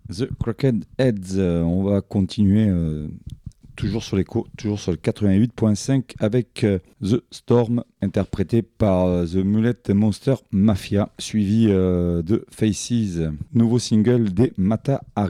The Crooked Heads. On va continuer toujours sur toujours sur le 88.5 avec The Storm, interprété par The Mullet Monster Mafia, suivi de Faces, nouveau single des Mata Hari.